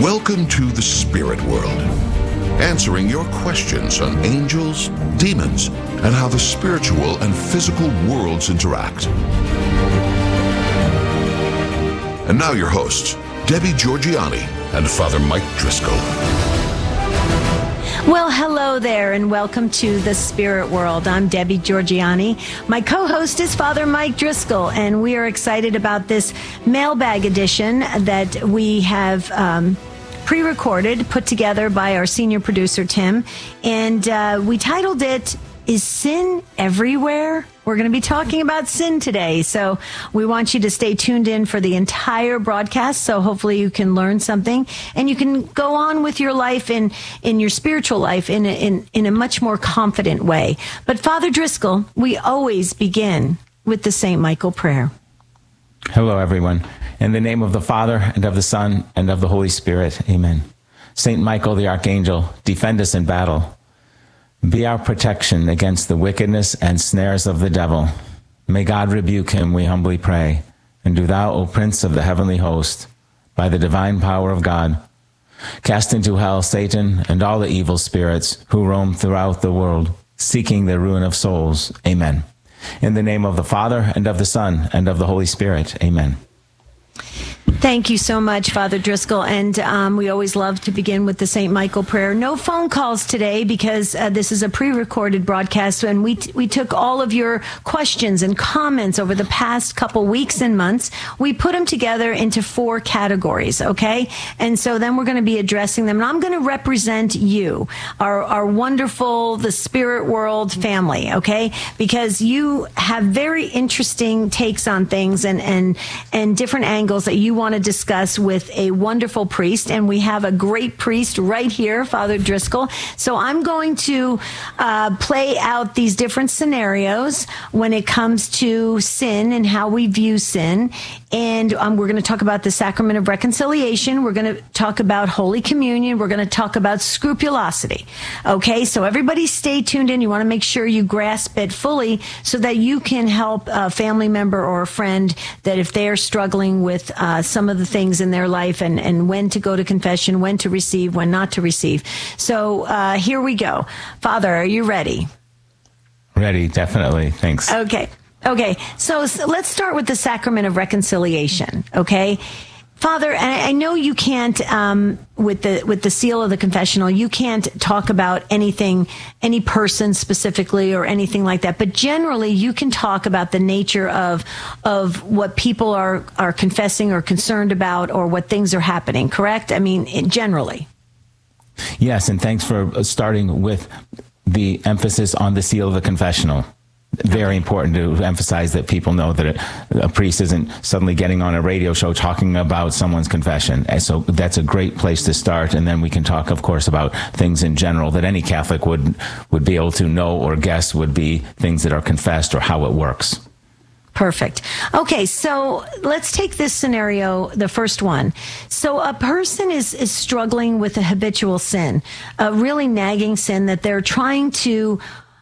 Welcome to the spirit world, answering your questions on angels, demons, and how the spiritual and physical worlds interact. And now your hosts, Debbie Georgianni and Father Mike Driscoll. Well, hello there, and welcome to the Spirit World. I'm Debbie Georgianni. My co-host is Father Mike Driscoll, and we are excited about this mailbag edition that we have pre-recorded, put together by our senior producer, Tim. And we titled it, Is Sin Everywhere? We're going to be talking about sin today, so we want you to stay tuned in for the entire broadcast, so hopefully you can learn something, and you can go on with your life in your spiritual life in a much more confident way. But Father Driscoll, we always begin with the St. Michael prayer. Hello, everyone. In the name of the Father, and of the Son, and of the Holy Spirit, amen. St. Michael the Archangel, defend us in battle. Be our protection against the wickedness and snares of the devil. May God rebuke him, we humbly pray. And do thou, O Prince of the heavenly host, by the divine power of God, cast into hell Satan and all the evil spirits who roam throughout the world, seeking the ruin of souls. Amen. In the name of the Father, and of the Son, and of the Holy Spirit. Amen. Thank you so much, Father Driscoll. And we always love to begin with the St. Michael prayer. No phone calls today because this is a pre-recorded broadcast, and we took all of your questions and comments over the past couple weeks and months. We put them together into 4 categories, okay? And so then we're going to be addressing them. And I'm going to represent you, our wonderful, the spirit world family, okay? Because you have very interesting takes on things and different angles that you want to discuss with a wonderful priest, and we have a great priest right here, Father Driscoll. So I'm going to play out these different scenarios when it comes to sin and how we view sin, and we're going to talk about the sacrament of reconciliation. We're going to talk about Holy Communion. We're going to talk about scrupulosity. Okay, so everybody stay tuned in. You want to make sure you grasp it fully so that you can help a family member or a friend that if they are struggling with some of the things in their life and when to go to confession, when to receive, when not to receive. So here we go. Father, are you ready? Ready, definitely. Thanks. Okay. So let's start with the sacrament of reconciliation. Okay. Father, I know you can't, with the seal of the confessional, you can't talk about anything, any person specifically or anything like that. But generally, you can talk about the nature of what people are confessing or concerned about, or what things are happening. Correct? I mean, generally. Yes, and thanks for starting with the emphasis on the seal of the confessional. Very important to emphasize that people know that a priest isn't suddenly getting on a radio show talking about someone's confession. And so that's a great place to start. And then we can talk, of course, about things in general that any Catholic would be able to know or guess would be things that are confessed or how it works. Perfect. Okay, so let's take this scenario, the first one. So a person is struggling with a habitual sin, a really nagging sin that they're trying to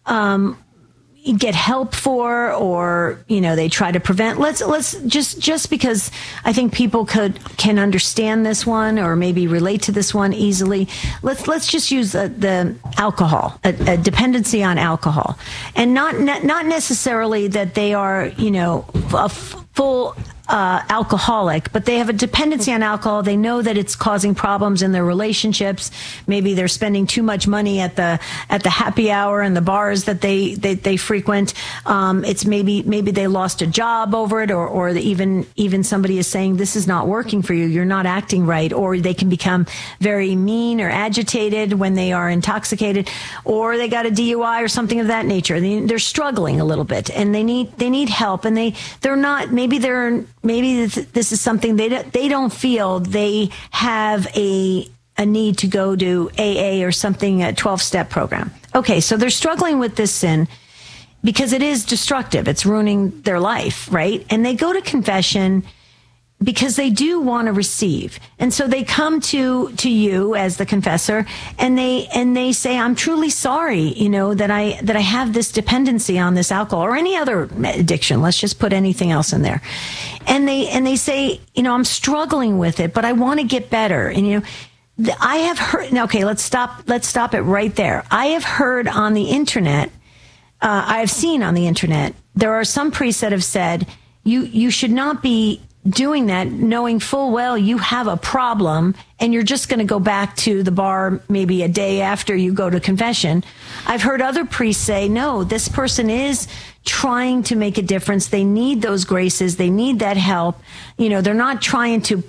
get help for, or they try to prevent. Let's just because I think people can understand this one or maybe relate to this one easily. Let's just use the alcohol, a dependency on alcohol, and not necessarily that they are a full alcoholic, but they have a dependency on alcohol. They know that it's causing problems in their relationships. Maybe they're spending too much money at the happy hour and the bars that they frequent. It's maybe they lost a job over it, or even somebody is saying, this is not working for you. You're not acting right. Or they can become very mean or agitated when they are intoxicated, or they got a DUI or something of that nature. They're struggling a little bit, and they need help, and they're not. Maybe this is something they don't feel they have a need to go to AA or something, a 12-step program. Okay, so they're struggling with this sin because it is destructive. It's ruining their life, right? And they go to confession because they do want to receive. And so they come to you as the confessor, and they say, I'm truly sorry, that I have this dependency on this alcohol or any other addiction. Let's just put anything else in there. And they say, I'm struggling with it, but I want to get better. And I have heard, okay, let's stop it right there. I have heard on the internet, I've seen on the internet, there are some priests that have said, you should not be doing that knowing full well you have a problem and you're just going to go back to the bar maybe a day after you go to confession. I've heard other priests say, no, this person is trying to make a difference. They need those graces. They need that help. They're not trying to,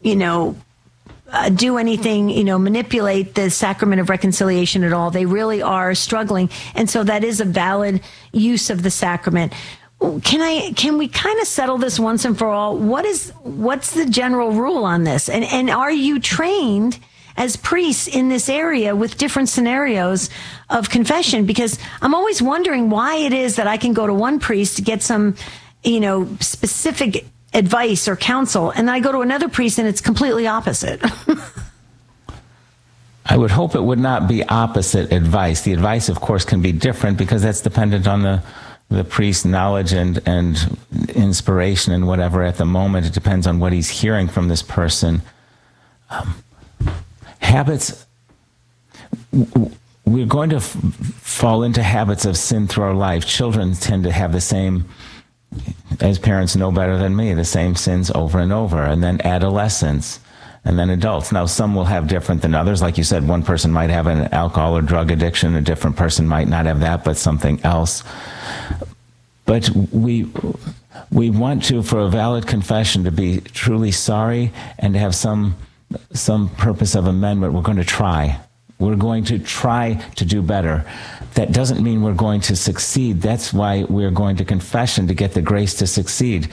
do anything, manipulate the sacrament of reconciliation at all. They really are struggling. And so that is a valid use of the sacrament. Can we kind of settle this once and for all? What's the general rule on this? And are you trained as priests in this area with different scenarios of confession? Because I'm always wondering why it is that I can go to one priest to get some, specific advice or counsel, and I go to another priest and it's completely opposite. I would hope it would not be opposite advice. The advice, of course, can be different because that's dependent on the priest's knowledge and inspiration and whatever at the moment. It depends on what he's hearing from this person. Habits, we're going to fall into habits of sin through our life. Children tend to have the same, as parents know better than me, the same sins over and over. And then adolescents, and then adults. Now, some will have different than others. Like you said, one person might have an alcohol or drug addiction. A different person might not have that, but something else. But we want to, for a valid confession, to be truly sorry and to have some purpose of amendment. We're going to try. We're going to try to do better. That doesn't mean we're going to succeed. That's why we're going to confession, to get the grace to succeed.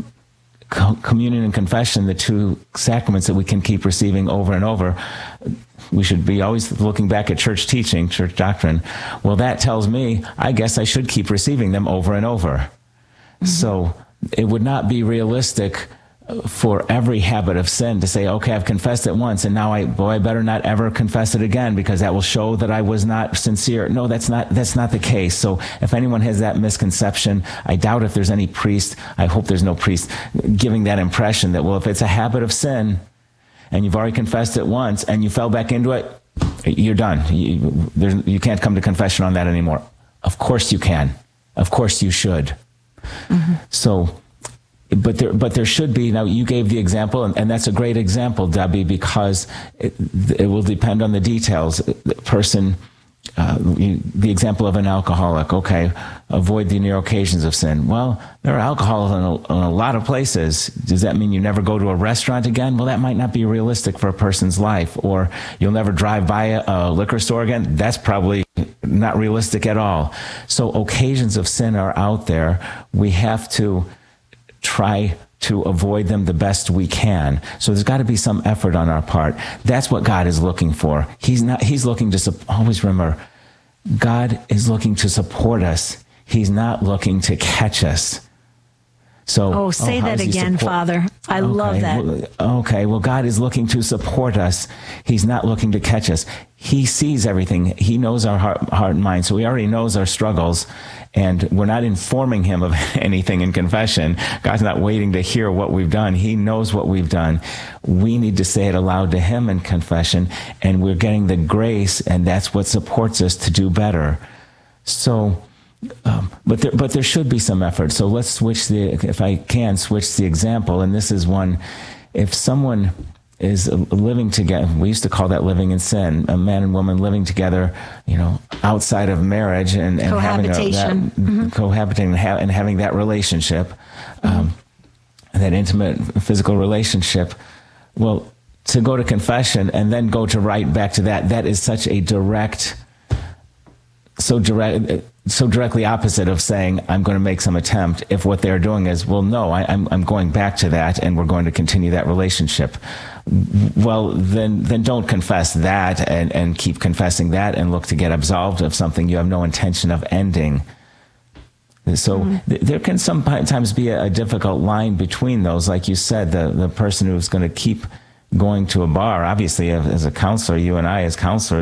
Communion and confession, the two sacraments that we can keep receiving over and over. We should be always looking back at church teaching, church doctrine. Well, that tells me, I guess I should keep receiving them over and over. Mm-hmm. So it would not be realistic for every habit of sin to say, okay, I've confessed it once, and now I better not ever confess it again because that will show that I was not sincere. No, that's not the case. So if anyone has that misconception, I doubt if there's any priest, I hope there's no priest giving that impression that, well, if it's a habit of sin and you've already confessed it once and you fell back into it, you're done. You can't come to confession on that anymore. Of course you can. Of course you should. Mm-hmm. So, but there should be. Now, you gave the example, and that's a great example, Debbie, because it will depend on the details. The person, the example of an alcoholic. Okay, avoid the near occasions of sin. Well, there are alcoholics in a lot of places. Does that mean you never go to a restaurant again? Well, that might not be realistic for a person's life. Or you'll never drive by a liquor store again? That's probably not realistic at all. So occasions of sin are out there. We have to try to avoid them the best we can. So there's got to be some effort on our part. That's what God is looking for. He's looking to, always remember, God is looking to support us. He's not looking to catch us. So, say that again, Father. I love that. Well, God is looking to support us. He's not looking to catch us. He sees everything. He knows our heart and mind. So he already knows our struggles. And we're not informing him of anything in confession. God's not waiting to hear what we've done. He knows what we've done. We need to say it aloud to him in confession. And we're getting the grace, and that's what supports us to do better. So, but there should be some effort. So let's switch if I can, switch the example. And this is one, if someone is living together, we used to call that living in sin, a man and woman living together, outside of marriage and having cohabitating and having that relationship, that intimate physical relationship. Well, to go to confession and then go to right back to that is such a so directly opposite of saying, I'm going to make some attempt, if what they're doing is, well, no, I'm going back to that and we're going to continue that relationship. Well, then don't confess that and keep confessing that and look to get absolved of something you have no intention of ending. So there can sometimes be a difficult line between those. Like you said, the person who's going to keep going to a bar, obviously as a counselor, you and I as counselors,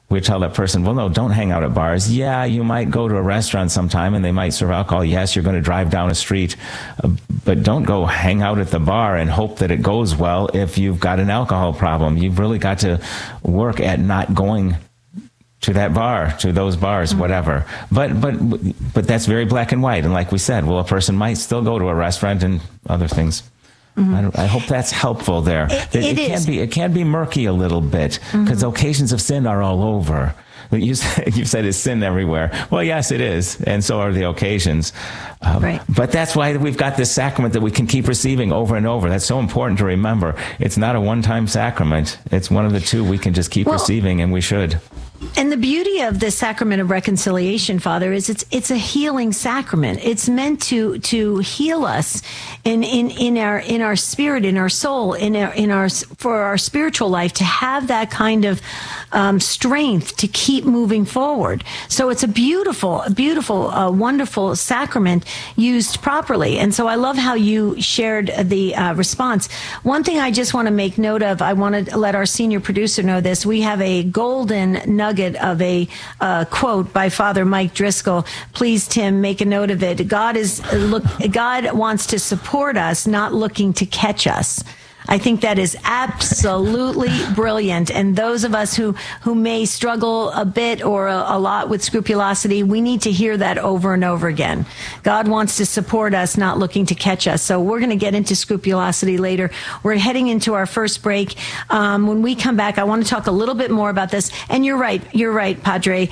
we tell that person, well, no, don't hang out at bars. Yeah, you might go to a restaurant sometime and they might serve alcohol. Yes, you're going to drive down a street, but don't go hang out at the bar and hope that it goes well if you've got an alcohol problem. You've really got to work at not going to that bar, to those bars, whatever. But that's very black and white. And like we said, well, a person might still go to a restaurant and other things. I hope that's helpful there. It can be murky a little bit because occasions of sin are all over. You said it's sin everywhere. Well, yes, it is, and so are the occasions. Right. But that's why we've got this sacrament that we can keep receiving over and over. That's so important to remember. It's not a one-time sacrament. It's one of the two we can just keep receiving, and we should. And the beauty of the sacrament of reconciliation, Father, is it's a healing sacrament. It's meant to heal us in our spirit, in our soul, for our spiritual life, to have that kind of strength to keep moving forward. So it's a beautiful, wonderful sacrament used properly. And so I love how you shared the response. One thing I just want to make note of, I want to let our senior producer know this. We have a golden nugget of a quote by Father Mike Driscoll. Please, Tim, make a note of it. God wants to support us, not looking to catch us. I think that is absolutely brilliant. And those of us who may struggle a bit or a lot with scrupulosity, we need to hear that over and over again. God wants to support us, not looking to catch us. So we're going to get into scrupulosity later. We're heading into our first break. When we come back, I want to talk a little bit more about this. And you're right, Padre.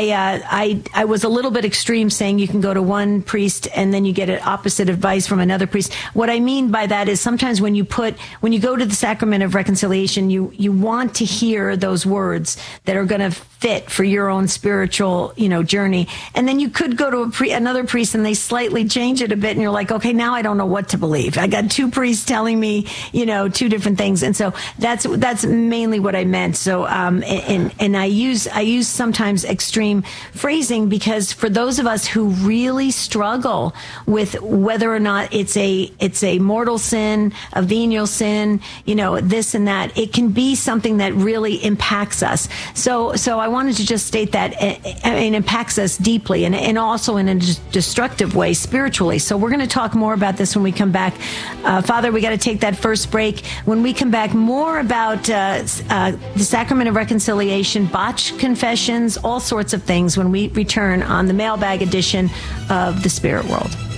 I was a little bit extreme saying you can go to one priest and then you get an opposite advice from another priest. What I mean by that is sometimes when you go to the sacrament of reconciliation, you want to hear those words that are going to fit for your own spiritual, journey. And then you could go to another priest and they slightly change it a bit and you're like, okay, now I don't know what to believe. I got two priests telling me, two different things. And so that's mainly what I meant. So, and I use sometimes extreme phrasing because for those of us who really struggle with whether or not it's a mortal sin, a venial sin, this and that, it can be something that really impacts us. So I wanted to just state that it impacts us deeply and also in a destructive way spiritually. So we're going to talk more about this when we come back. Father, we got to take that first break. When we come back, more about the sacrament of reconciliation, botched confessions, all sorts of things when we return on the mailbag edition of The Spirit World.